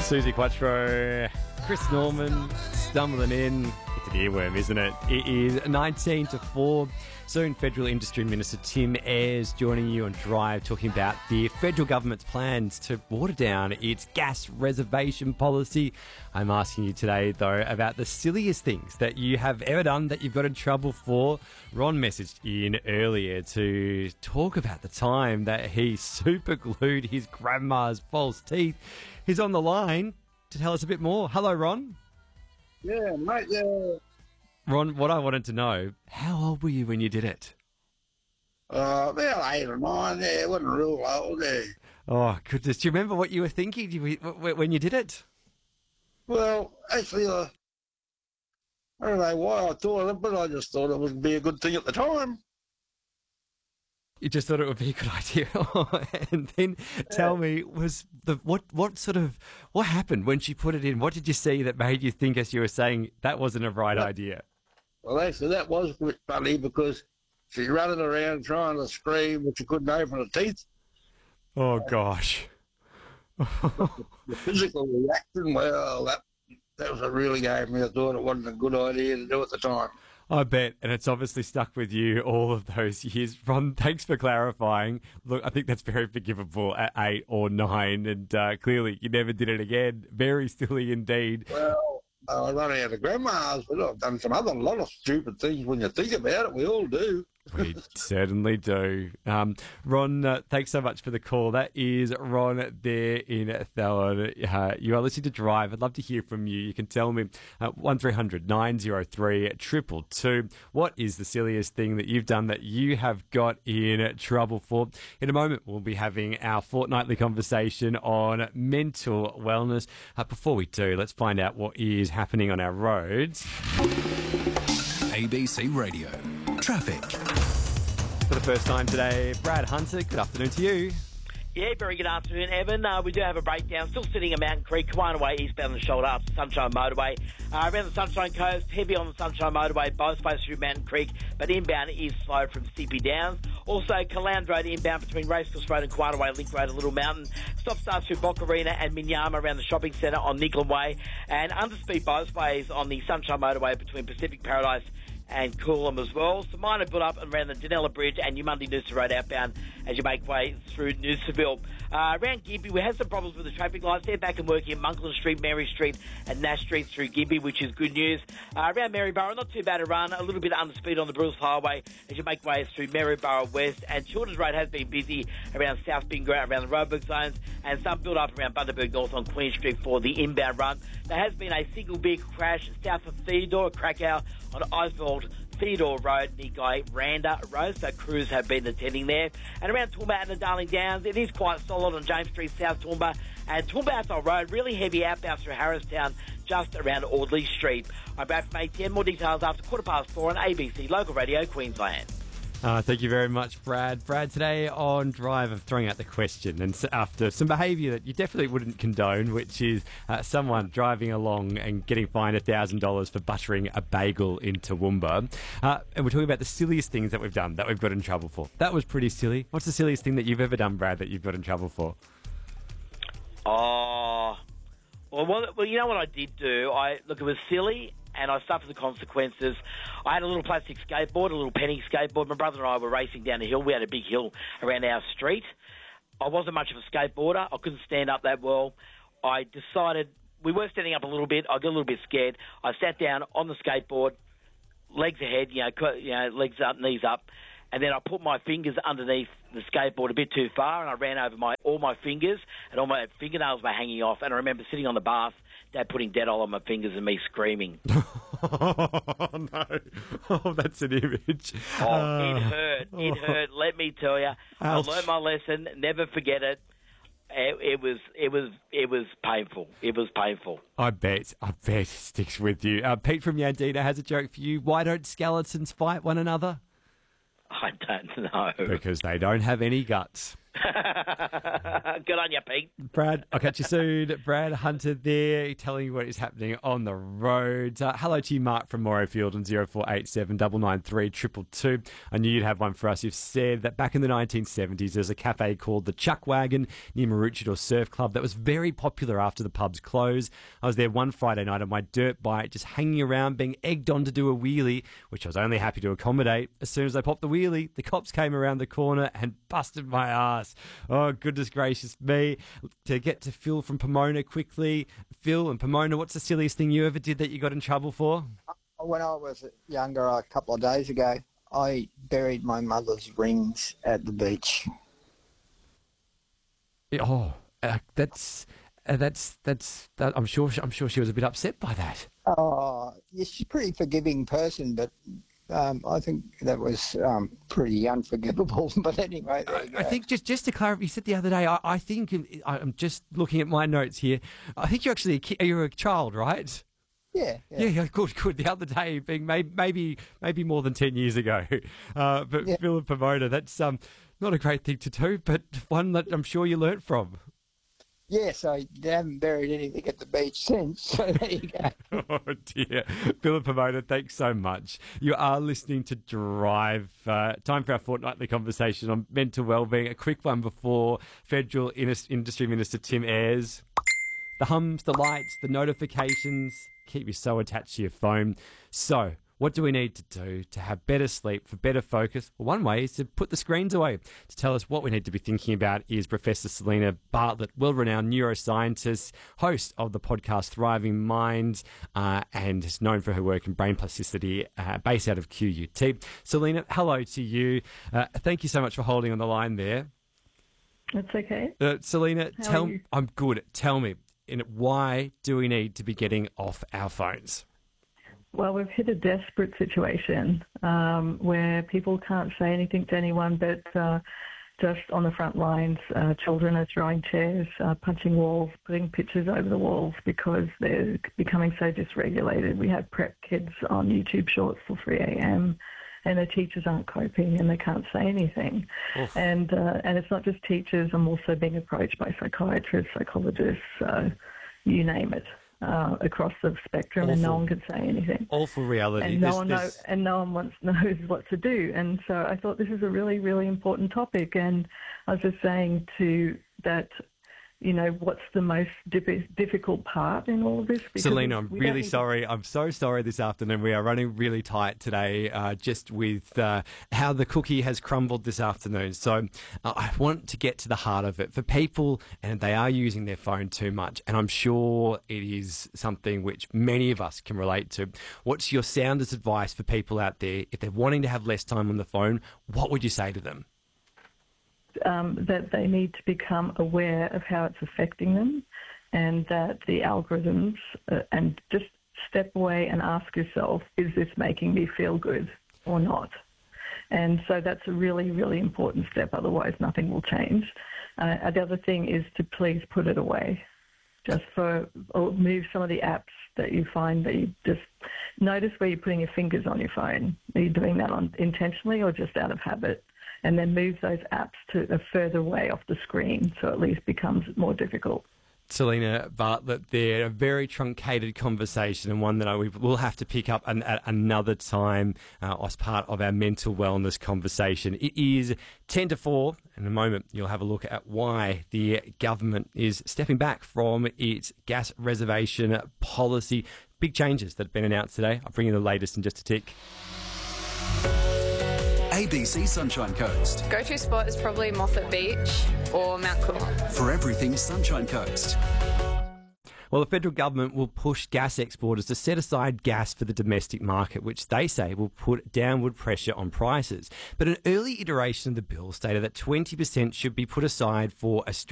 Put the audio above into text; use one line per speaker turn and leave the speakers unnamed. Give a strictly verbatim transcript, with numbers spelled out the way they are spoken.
Susie Quattro, Chris Norman, stumbling in. It's an earworm, isn't it? It is nineteen to four. Soon, Federal Industry Minister Tim Ayres joining you on Drive, talking about the federal government's plans to water down its gas reservation policy. I'm asking you today, though, about the silliest things that you have ever done that you've got in trouble for. Ron messaged in earlier to talk about the time that he super glued his grandma's false teeth. He's on the line to tell us a bit more. Hello, Ron.
Yeah, mate, yeah.
Ron, what I wanted to know, how old were you when you did it?
Uh, about eight or nine, yeah, it wasn't real old, yeah.
Oh, goodness. Do you remember what you were thinking when you did it?
Well, actually, uh, I don't know why I thought of it, but I just thought it would be a good thing at the time.
You just thought it would be a good idea. And then tell me, was the what what sort of, what happened when she put it in? What did you see that made you think, as you were saying, that wasn't a right
well,
idea?
Well, actually, that was a bit funny because she's running around trying to scream, but she couldn't open her teeth.
Oh, gosh.
The physical reaction, well, that, that was what really gave me. I thought it wasn't a good idea to do at the time.
I bet, and it's obviously stuck with you all of those years. Ron, thanks for clarifying. Look, I think that's very forgivable at eight or nine, and uh, clearly you never did it again. Very silly indeed.
Well, I run out of grandma's, but I've done some other lot of stupid things when you think about it. We all do.
We certainly do. Um, Ron, uh, thanks so much for the call. That is Ron there in Thallon. Uh, you are listening to Drive. I'd love to hear from you. You can tell me uh, one three hundred nine oh three two two two. What is the silliest thing that you've done that you have got in trouble for? In a moment, we'll be having our fortnightly conversation on mental wellness. Uh, before we do, let's find out what is happening on our roads.
A B C Radio. Traffic.
For the first time today, Brad Hunter, good afternoon to you.
Yeah, very good afternoon, Evan. Uh, we do have a breakdown. Still sitting at Mountain Creek, Kawana Way, eastbound on the shoulder up to Sunshine Motorway. Uh, around the Sunshine Coast, heavy on the Sunshine Motorway, both ways through Mountain Creek, but inbound is slow from Sippy Downs. Also, Caland Road inbound between Racecourse Road and Kawana Way, Link Road and Little Mountain. Stop starts through Bocarina and Minyama around the shopping centre on Nicklin Way. And underspeed both ways on the Sunshine Motorway between Pacific Paradise and Coolum as well. Some minor build-up around the Danella Bridge and Yamundi Noosa Road outbound as you make way through Noosaville. Uh, around Gympie, we had some problems with the traffic lights. They're back and working at Monkland Street, Mary Street and Nash Street through Gympie, which is good news. Uh, around Maryborough, not too bad a run. A little bit under speed on the Bruce Highway as you make way through Maryborough West. And Childers Road has been busy around South Bingara, around the Roebuck zones, and some build-up around Bundaberg North on Queen Street for the inbound run. There has been a single big crash south of Theodore, Krakow on Oswald Theodore Road near Guy Randa Road, so crews have been attending there. And around Toowoomba and the Darling Downs, it is quite solid on James Street, South Toowoomba, and Toowoomba Athol Road, really heavy outbound through Harristown, just around Audley Street. I'm Brad from A T M. More details after quarter past four on A B C Local Radio Queensland.
Uh, thank you very much, Brad. Brad, today on Drive, I'm throwing out the question, and after some behaviour that you definitely wouldn't condone, which is uh, someone driving along and getting fined one thousand dollars for buttering a bagel in Toowoomba. Uh, and we're talking about the silliest things that we've done, that we've got in trouble for. That was pretty silly. What's the silliest thing that you've ever done, Brad, that you've got in trouble for?
Oh, well, well, well you know what I did do? I Look, it was silly, and I suffered the consequences. I had a little plastic skateboard, a little penny skateboard. My brother and I were racing down a hill. We had a big hill around our street. I wasn't much of a skateboarder. I couldn't stand up that well. I decided, we were standing up a little bit. I got a little bit scared. I sat down on the skateboard, legs ahead, you know, co- you know, legs up, knees up, and then I put my fingers underneath the skateboard a bit too far, and I ran over my all my fingers, and all my fingernails were hanging off. And I remember sitting on the bath, Dad putting Dettol on my fingers and me screaming.
Oh, no. Oh, that's an image.
Oh,
uh,
it hurt. It hurt. Let me tell you.
Ouch.
I learned my lesson. Never forget it. It, it was, it was, it was painful. It was painful.
I bet. I bet it sticks with you. Uh, Pete from Yandina has a joke for you. Why don't skeletons fight one another?
I don't know.
Because they don't have any guts.
Good on you, Pete.
Brad, I'll catch you soon. Brad Hunter there, telling you what is happening on the roads. Uh, hello to you, Mark from Morrowfield on zero four eight seven nine nine three two two two. I knew you'd have one for us. You've said that back in the nineteen seventies, there's a cafe called the Chuck Wagon near Maroochydore Surf Club that was very popular after the pubs closed. I was there one Friday night on my dirt bike, just hanging around, being egged on to do a wheelie, which I was only happy to accommodate. As soon as I popped the wheelie, the cops came around the corner and busted my ass. Oh, goodness gracious me. To get to Phil from Pomona quickly. Phil and Pomona, what's the silliest thing you ever did that you got in trouble for?
When I was younger, a couple of days ago, I buried my mother's rings at the beach.
Oh, uh, that's uh, that's that's. That, I'm sure. I'm sure she was a bit upset by that.
Oh, yeah, she's a pretty forgiving person, but um, I think that was um, pretty unforgivable. But anyway, there you go.
I think just just to clarify, you said the other day. I, I think I'm just looking at my notes here. I think you're actually a ki- you're a child, right?
Yeah, yeah,
yeah, yeah, good, good. The other day, being maybe maybe maybe more than ten years ago, uh, but
yeah.
Phil and Pomona, that's um not a great thing to do, but one that I'm sure you learnt from.
Yes, I haven't buried anything at the beach since, so there you go.
Oh, dear. Phil and Pomona, thanks so much. You are listening to Drive. Uh, time for our fortnightly conversation on mental wellbeing. A quick one before Federal Industry Minister Tim Ayres. The hums, the lights, the notifications keep you so attached to your phone. So, what do we need to do to have better sleep, for better focus? Well, one way is to put the screens away. To tell us what we need to be thinking about is Professor Selena Bartlett, world-renowned neuroscientist, host of the podcast Thriving Minds, uh, and is known for her work in brain plasticity, uh, based out of Q U T. Selena, hello to you. Uh, thank you so much for holding on the line there.
That's okay.
Uh, Selena,
How
tell
are you?
I'm good. Tell me, in why do we need to be getting off our phones?
Well, we've hit a desperate situation um, where people can't say anything to anyone, but uh, just on the front lines, uh, children are throwing chairs, uh, punching walls, putting pictures over the walls because they're becoming so dysregulated. We have prep kids on YouTube Shorts till three a.m. and the teachers aren't coping and they can't say anything. Oof. And uh, and it's not just teachers. I'm also being approached by psychiatrists, psychologists, uh, you name it. Uh, across the spectrum, awful. And no one can say anything.
Awful reality.
And no
this,
one
this...
know, and no one wants, knows what to do. And so I thought this is a really, really important topic. And I was just saying to that, you know, what's the most dip- difficult part in all of this? Because
Selena, I'm really
to...
sorry. I'm so sorry this afternoon. We are running really tight today, uh, just with uh, how the cookie has crumbled this afternoon. So uh, I want to get to the heart of it for people, and they are using their phone too much. And I'm sure it is something which many of us can relate to. What's your soundest advice for people out there if they're wanting to have less time on the phone? What would you say to them?
Um, that they need to become aware of how it's affecting them, and that the algorithms, uh, and just step away and ask yourself, is this making me feel good or not? And so that's a really, really important step, otherwise nothing will change. Uh, the other thing is to please put it away. Just for, or move some of the apps that you find that you just notice where you're putting your fingers on your phone. Are you doing that on, intentionally or just out of habit? And then move those apps to a further way off the screen, so at least becomes more difficult.
Selena Bartlett there, a very truncated conversation, and one that I, we will have to pick up an, at another time uh, as part of our mental wellness conversation. It is ten to four. In a moment, you'll have a look at why the government is stepping back from its gas reservation policy. Big changes that have been announced today. I'll bring you the latest in just a tick.
A B C Sunshine Coast.
Go-to spot is probably Moffat Beach or Mount Cool.
For everything Sunshine Coast.
Well, the federal government will push gas exporters to set aside gas for the domestic market, which they say will put downward pressure on prices. But an early iteration of the bill stated that twenty percent should be put aside for Australia.